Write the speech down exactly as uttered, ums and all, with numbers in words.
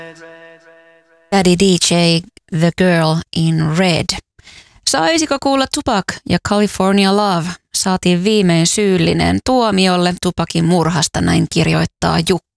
Daddy D J, The Girl in Red. Saisiko kuulla Tupac ja California Love? Saatiin viimein syyllinen tuomiolle Tupacin murhasta, näin kirjoittaa Jukka.